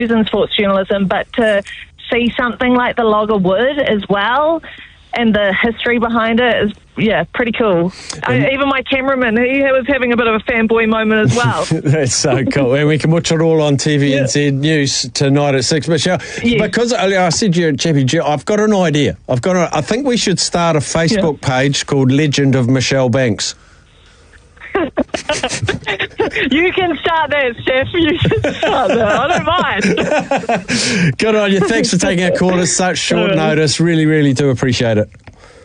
in sports journalism, but to see something like the log of wood as well, and the history behind it is, pretty cool. Even my cameraman, he was having a bit of a fanboy moment as well. That's so cool. And we can watch it all on TVNZ News tonight at 6. Michelle, because I said you're a Chappie, I've got an idea. I think we should start a Facebook page called Legend of Michelle Banks. You can start that, Steph. You can start that. I don't mind. Good on you. Thanks for taking our call at such short notice. Really, really do appreciate it.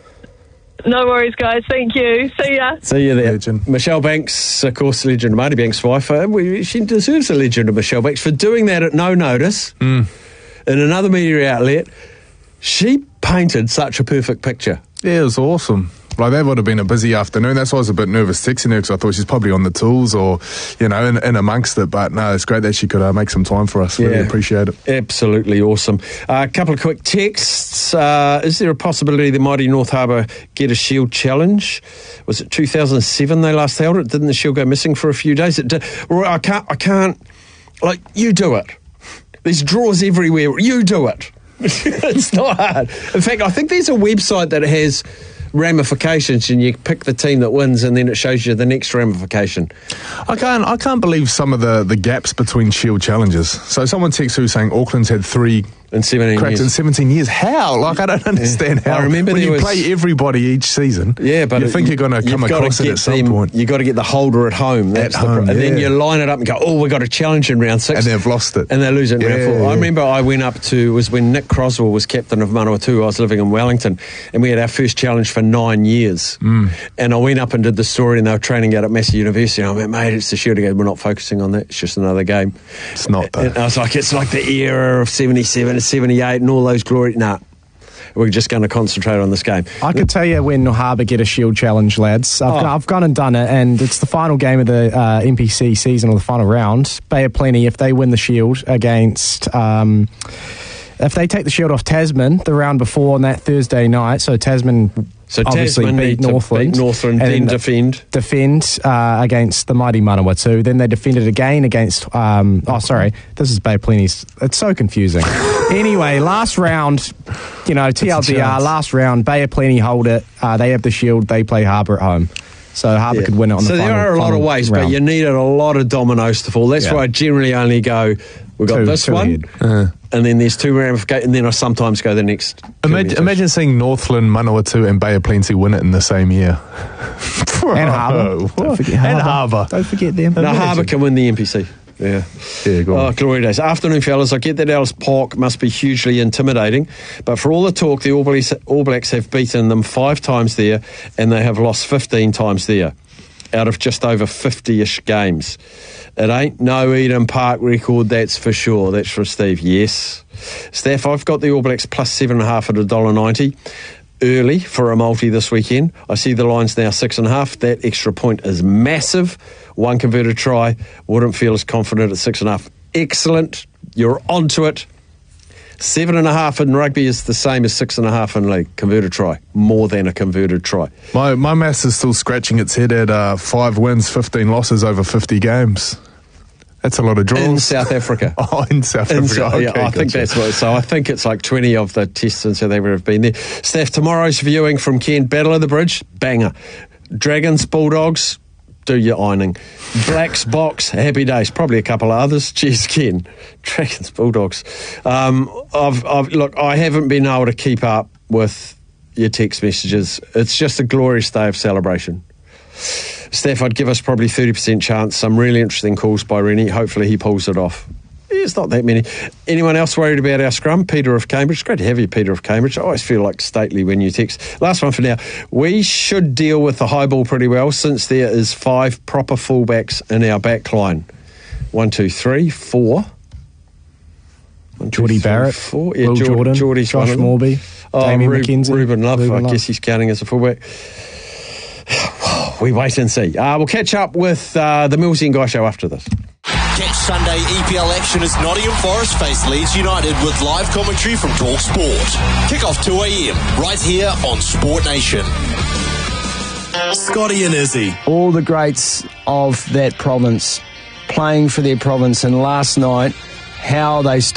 No worries, guys. Thank you. See ya. See you there. Legend. Michelle Banks, of course, legend of Marty Banks' wife. She deserves a legend of Michelle Banks for doing that at no notice in another media outlet. She painted such a perfect picture. Yeah, it was awesome. Like, that would have been a busy afternoon. That's why I was a bit nervous texting her, because I thought she's probably on the tools or, in amongst it. But no, it's great that she could make some time for us. Really appreciate it. Absolutely awesome. A couple of quick texts. Is there a possibility the mighty North Harbour get a Shield challenge? Was it 2007 they last held it? Didn't the Shield go missing for a few days? It did. I can't. Like, you do it. There's draws everywhere. You do it. It's not hard. In fact, I think there's a website that has ramifications, and you pick the team that wins, and then it shows you the next ramification. I can't believe some of the gaps between Shield challenges. So someone texts who's saying Auckland's had 3 in 17 cracks years. in 17 years. How? Like, I don't understand how. I remember when you play everybody each season. Yeah, but you think you're going to come across it at some point. You've got to get the holder at home. That's and then you line it up and go, we've got a challenge in round 6. And they've lost it. And they lose it in round 4. I remember I went up to, it was when Nick Croswell was captain of Manawatu. I was living in Wellington, and we had our first challenge for 9 years. And I went up and did the story, and they were training out at Massey University. And I went, mate, it's the Shield again. We're not focusing on that. It's just another game. It's not that. And I was like, it's like the era of 77 and 78 and all those glory. Nah, we're just going to concentrate on this game. I could tell you when Harbour get a Shield challenge, lads. I've gone and done it, and it's the final game of the NPC season, or the final round. Bay of Plenty, if they win the Shield against... if they take the Shield off Tasman the round before on that Thursday night, so Tasman obviously Tasman beat Northland, then defend against the mighty Manawatu. Then they defended again against this is Bay of Plenty's. It's so confusing. Anyway, last round, TLDR, last round, Bay of Plenty hold it. They have the Shield, they play Harbour at home. So Harbour could win it on the final. So there are a lot of ways, but you needed a lot of dominoes to fall. That's why I generally only go, we've got this one, and then there's 2 ramifications, and then I sometimes go the next. Imagine seeing Northland, Manawatu and Bay of Plenty win it in the same year. And Harbour. Don't forget Harbour. Don't forget them. No, Harbour can win the NPC. Yeah, go on. Glory days. Afternoon, fellas. I get that Alice Park must be hugely intimidating, but for all the talk, the All Blacks have beaten them 5 times there, and they have lost 15 times there, out of just over 50-ish games. It ain't no Eden Park record, that's for sure. That's from Steve. Yes. Steph, I've got the All Blacks plus 7.5 at $1.90. Early for a multi this weekend. I see the line's now 6.5. That extra point is massive. 1 converted try. Wouldn't feel as confident at 6.5. Excellent. You're onto it. 7.5 in rugby is the same as 6.5 in league. Converted try. More than a converted try. My maths is still scratching its head at 5 wins, 15 losses over 50 games. That's a lot of draws. In South Africa. In South Africa. Okay, I think that's what. So I think it's like 20 of the tests in South Africa have been there. Steph, tomorrow's viewing from Kent. Battle of the Bridge, banger. Dragons, Bulldogs, do your ironing. Blacks, Box, happy days. Probably a couple of others. Cheers, Ken. Dragons, Bulldogs. Look, I haven't been able to keep up with your text messages. It's just a glorious day of celebration. Steph, I'd give us probably 30% chance. Some really interesting calls by Rennie. Hopefully he pulls it off. It's not that many. Anyone else worried about our scrum? Peter of Cambridge. It's great to have you, Peter of Cambridge. I always feel like stately when you text. Last one for now. We should deal with the high ball pretty well, since there is 5 proper fullbacks in our back line. 1, 2, 3, 4. Geordie Barrett, 4. Yeah, Will Jordan, Geordie's Josh Morby, Damien McKenzie, Ruben Love. I guess he's counting as a fullback. We wait and see. We'll catch up with the Millsy and Guy show after this. Catch Sunday EPL action as Nottingham Forest face Leeds United with live commentary from Talk Sport. Kick off 2 a.m. right here on Sport Nation. Scotty and Izzy. All the greats of that province playing for their province, and last night how they